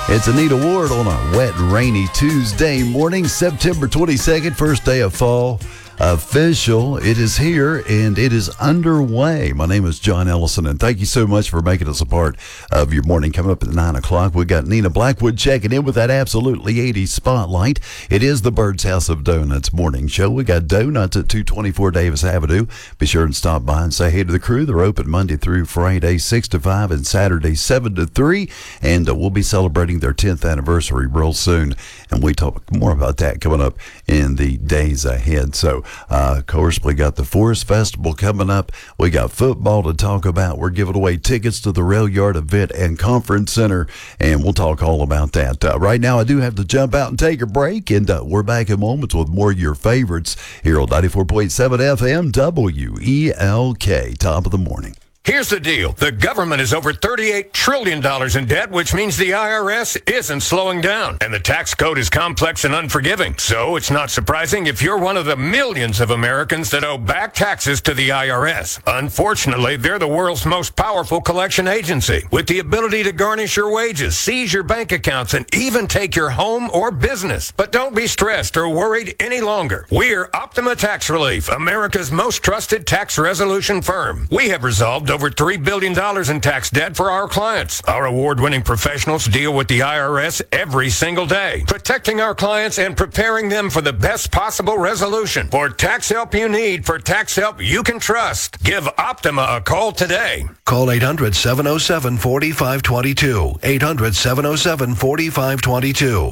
It's Anita Ward on a wet, rainy Tuesday morning, September 22nd, first day of fall. Official. It is here and it is underway. My name is John Ellison, and thank you so much for making us a part of your morning. Coming up at 9 o'clock, we got Nina Blackwood checking in with that absolutely 80s spotlight. It is the Bird's House of Donuts morning show. We got donuts at 224 Davis Avenue. Be sure and stop by and say hey to the crew. They're open Monday through Friday, 6 to 5, and Saturday, 7 to 3. And we'll be celebrating their 10th anniversary real soon. And we talk more about that coming up in the days ahead. So, of course, we got the Forest Festival coming up. We got football to talk about. We're giving away tickets to the Rail Yard Event and Conference Center, and we'll talk all about that. Right now, I do have to jump out and take a break, and we're back in moments with more of your favorites here on 94.7 FM WELK. Top of the morning. Here's the deal. The government is over $38 trillion in debt, which means the IRS isn't slowing down. And the tax code is complex and unforgiving. So it's not surprising if you're one of the millions of Americans that owe back taxes to the IRS. Unfortunately, they're the world's most powerful collection agency, with the ability to garnish your wages, seize your bank accounts, and even take your home or business. But don't be stressed or worried any longer. We're Optima Tax Relief, America's most trusted tax resolution firm. We have resolved over $3 billion in tax debt for our clients. Our award-winning professionals deal with the IRS every single day, protecting our clients and preparing them for the best possible resolution. For tax help you need, for tax help you can trust, give Optima a call today. Call 800-707-4522. 800-707-4522.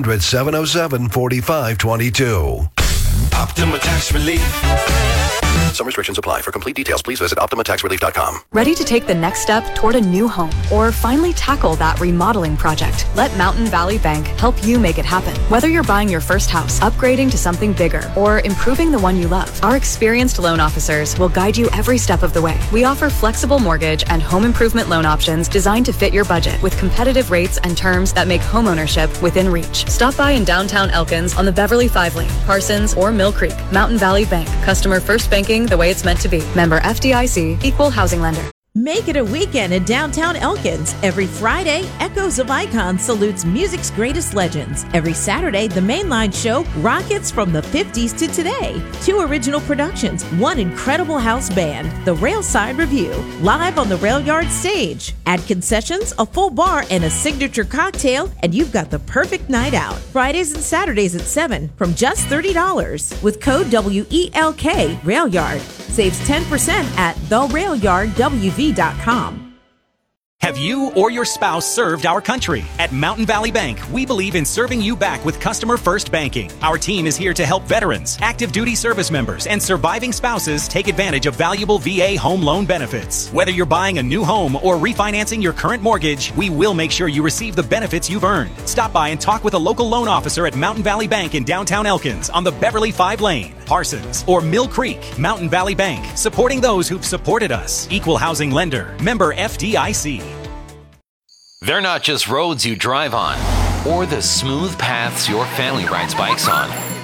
800-707-4522. Optima Tax Relief. Some restrictions apply. For complete details, please visit OptimaTaxRelief.com. Ready to take the next step toward a new home or finally tackle that remodeling project? Let Mountain Valley Bank help you make it happen. Whether you're buying your first house, upgrading to something bigger, or improving the one you love, our experienced loan officers will guide you every step of the way. We offer flexible mortgage and home improvement loan options designed to fit your budget with competitive rates and terms that make homeownership within reach. Stop by in downtown Elkins on the Beverly 5 Lane, Parsons, or Mill Creek. Mountain Valley Bank. Customer first banking the way it's meant to be. Member FDIC, Equal Housing Lender. Make it a weekend in downtown Elkins. Every Friday, Echoes of Icon salutes music's greatest legends. Every Saturday, the Mainline Show rockets from the 50s to today. 2 original productions, 1 incredible house band, the Railside Review, live on the Rail Yard stage. Add concessions, a full bar, and a signature cocktail, and you've got the perfect night out. Fridays and Saturdays at 7 from just $30. With code WELK, Rail Yard. Saves 10% at therailyardwv.com. Have you or your spouse served our country? At Mountain Valley Bank, we believe in serving you back with customer first banking. Our team is here to help veterans, active duty service members, and surviving spouses take advantage of valuable VA home loan benefits. Whether you're buying a new home or refinancing your current mortgage, we will make sure you receive the benefits you've earned. Stop by and talk with a local loan officer at Mountain Valley Bank in downtown Elkins on the Beverly 5 Lane, Parsons, or Mill Creek. Mountain Valley Bank, supporting those who've supported us. Equal housing lender. Member FDIC. They're not just roads you drive on or the smooth paths your family rides bikes on.